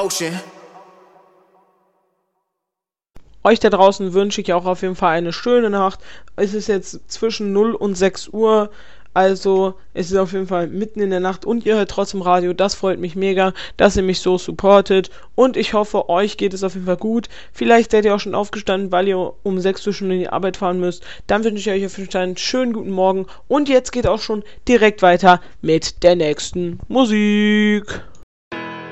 ocean. Euch da draußen wünsche ich auch auf jeden Fall eine schöne Nacht. Es ist jetzt zwischen 0 und 6 Uhr, also es ist auf jeden Fall mitten in der Nacht und ihr hört trotzdem Radio. Das freut mich mega, dass ihr mich so supportet und ich hoffe, euch geht es auf jeden Fall gut. Vielleicht seid ihr auch schon aufgestanden, weil ihr um 6 Uhr schon in die Arbeit fahren müsst. Dann wünsche ich euch auf jeden Fall einen schönen guten Morgen und jetzt geht auch schon direkt weiter mit der nächsten Musik.